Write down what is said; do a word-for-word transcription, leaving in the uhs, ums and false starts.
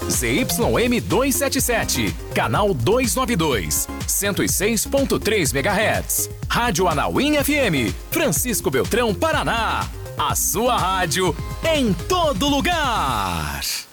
Z Y M duzentos e setenta e sete, canal duzentos e noventa e dois, cento e seis ponto três megahertz. Rádio Anauim F M, Francisco Beltrão, Paraná. A sua rádio em todo lugar.